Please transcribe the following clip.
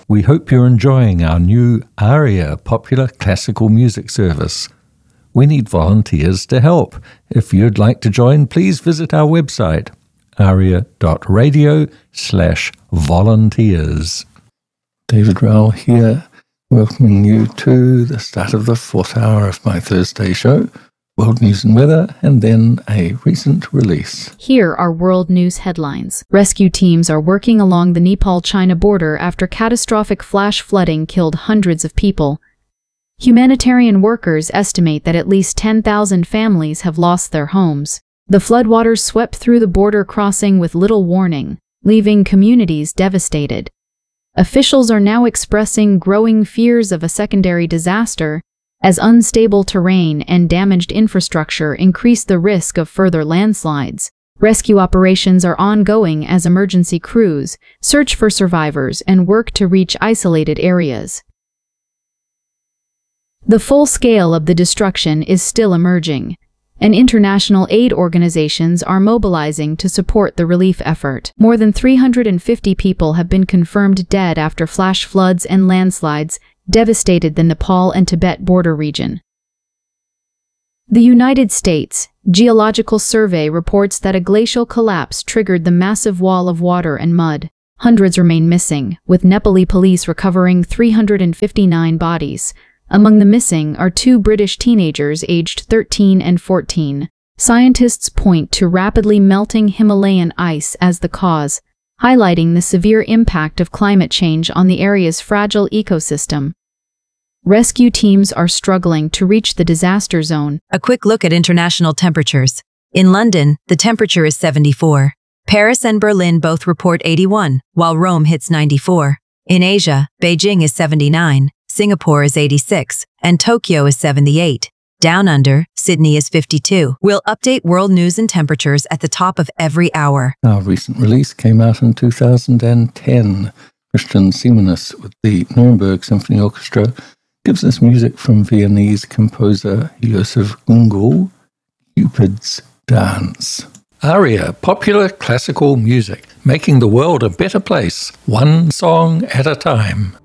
We hope you're enjoying our new ARIA popular classical music service. We need volunteers to help. If you'd like to join, please visit our website, aria.radio/volunteers. David Rowell here, welcoming you to the start of the fourth hour of my Thursday show, World News and Weather, and then a recent release. Here are world news headlines. Rescue teams are working along the Nepal-China border after catastrophic flash flooding killed hundreds of people. Humanitarian workers estimate that at least 10,000 families have lost their homes. The floodwaters swept through the border crossing with little warning, leaving communities devastated. Officials are now expressing growing fears of a secondary disaster, as unstable terrain and damaged infrastructure increase the risk of further landslides. Rescue operations are ongoing as emergency crews search for survivors and work to reach isolated areas. The full scale of the destruction is still emerging, and international aid organizations are mobilizing to support the relief effort. More than 350 people have been confirmed dead after flash floods and landslides devastated the Nepal and Tibet border region. The United States Geological Survey reports that a glacial collapse triggered the massive wall of water and mud. Hundreds remain missing, with Nepali police recovering 359 bodies. Among the missing are 2 British teenagers aged 13 and 14. Scientists point to rapidly melting Himalayan ice as the cause, highlighting the severe impact of climate change on the area's fragile ecosystem. Rescue teams are struggling to reach the disaster zone. A quick look at international temperatures. In London, the temperature is 74. Paris and Berlin both report 81, while Rome hits 94. In Asia, Beijing is 79, Singapore is 86, and Tokyo is 78. Down under, Sydney is 52. We'll update world news and temperatures at the top of every hour. Our recent release came out in 2010. Christian Simonis with the Nuremberg Symphony Orchestra gives us music from Viennese composer Josef Ungol, Cupid's Dance. ARIA, popular classical music, making the world a better place, one song at a time.